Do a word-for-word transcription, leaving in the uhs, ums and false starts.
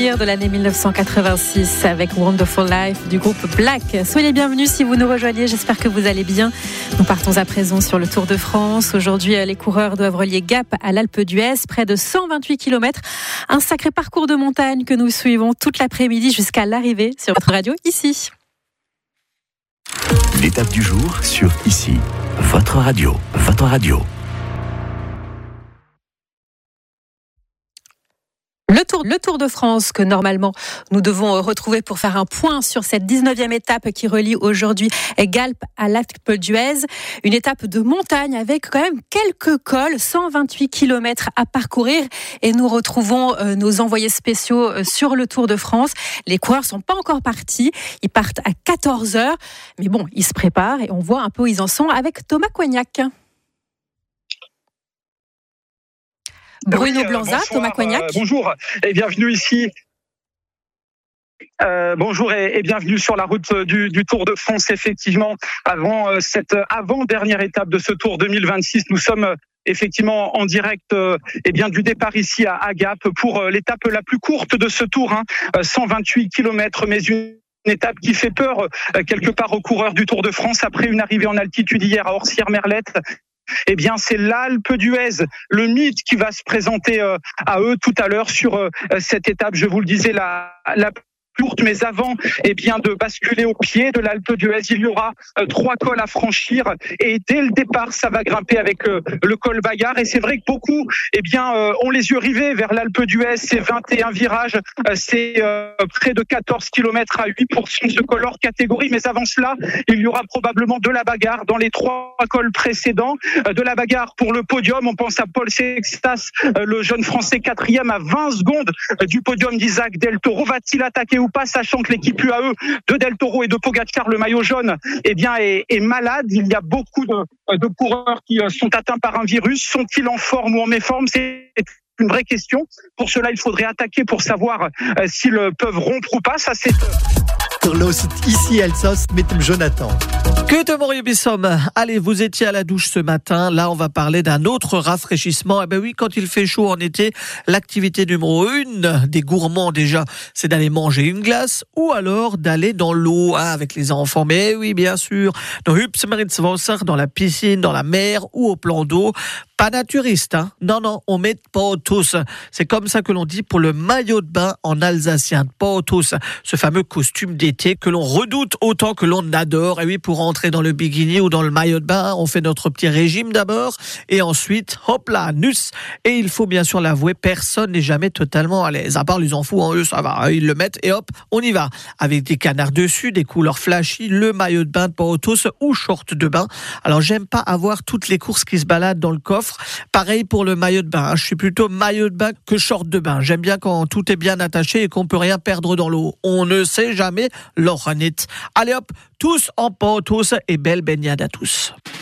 souvenirs de l'année mille neuf cent quatre-vingt-six avec Wonderful Life du groupe Black. Soyez les bienvenus si vous nous rejoignez, j'espère que vous allez bien. Nous partons à présent sur le Tour de France. Aujourd'hui, les coureurs doivent relier Gap à l'Alpe d'Huez, près de cent vingt-huit kilomètres. Un sacré parcours de montagne que nous suivons toute l'après-midi jusqu'à l'arrivée sur votre radio ici. L'étape du jour sur ici, votre radio, votre radio. Le tour, le Tour de France que normalement nous devons retrouver pour faire un point sur cette dix-neuvième étape qui relie aujourd'hui Gap à l'Alpe d'Huez. Une étape de montagne avec quand même quelques cols, cent vingt-huit kilomètres à parcourir. Et nous retrouvons euh, nos envoyés spéciaux euh, sur le Tour de France. Les coureurs sont pas encore partis. Ils partent à quatorze heures. Mais bon, ils se préparent et on voit un peu où ils en sont avec Thomas Coignac. Bruno oui, euh, Blanza, bonsoir, Thomas Coignac. Euh, bonjour et bienvenue ici. Euh, bonjour et, et bienvenue sur la route du, du Tour de France. Effectivement, avant euh, cette avant-dernière étape de ce Tour deux mille vingt-six, nous sommes euh, effectivement en direct euh, eh bien, du départ ici à, à Gap pour euh, l'étape la plus courte de ce Tour, hein, cent vingt-huit kilomètres, mais une Une étape qui fait peur euh, quelque part aux coureurs du Tour de France après une arrivée en altitude hier à Orsières-Merlette. Eh bien, c'est l'Alpe d'Huez, le mythe qui va se présenter euh, à eux tout à l'heure sur euh, cette étape. Je vous le disais, la, la courte, mais avant, eh bien, de basculer au pied de l'Alpe d'Huez, il y aura euh, trois cols à franchir et dès le départ, ça va grimper avec euh, le col Bagarre. Et c'est vrai que beaucoup, eh bien, euh, ont les yeux rivés vers l'Alpe d'Huez. C'est vingt et un virages, euh, c'est euh, près de quatorze kilomètres à huit pour cent de ce col hors catégorie. Mais avant cela, il y aura probablement de la bagarre dans les trois cols précédents. Euh, de la bagarre pour le podium. On pense à Paul Sextas, euh, le jeune Français quatrième à vingt secondes euh, du podium d'Isaac Del Toro. Va-t-il attaquer ou pas, sachant que l'équipe U A E de Del Toro et de Pogacar, le maillot jaune, eh bien, est, est malade. Il y a beaucoup de, de coureurs qui sont atteints par un virus. Sont-ils en forme ou en méforme? C'est une vraie question. Pour cela, il faudrait attaquer pour savoir euh, s'ils peuvent rompre ou pas. Ça, c'est... Ici, Elsos, met Jonathan. Que de Maurice Bissom. Allez, vous étiez à la douche ce matin. Là, on va parler d'un autre rafraîchissement. Eh ben oui, quand il fait chaud en été, l'activité numéro une des gourmands déjà, c'est d'aller manger une glace ou alors d'aller dans l'eau hein, avec les enfants. Mais oui, bien sûr, dans Hupsmeritzwasser, dans la piscine, dans la mer ou au plan d'eau. Pas naturiste, hein. Non, non, on met pas tous. C'est comme ça que l'on dit pour le maillot de bain en alsacien. Pas tous. Ce fameux costume d'été que l'on redoute autant que l'on adore. Et oui, pour entrer dans le bikini ou dans le maillot de bain, on fait notre petit régime d'abord. Et ensuite, hop là, nus. Et il faut bien sûr l'avouer, personne n'est jamais totalement à l'aise. À part les enfants, hein, eux, ça va. Ils le mettent et hop, on y va. Avec des canards dessus, des couleurs flashy, le maillot de bain de Portos ou short de bain. Alors, j'aime pas avoir toutes les courses qui se baladent dans le coffre. Pareil pour le maillot de bain. Je suis plutôt maillot de bain que short de bain. J'aime bien quand tout est bien attaché et qu'on peut rien perdre dans l'eau. On ne sait jamais, Laurent. Allez hop, tous en Portos et belle baignade à tous.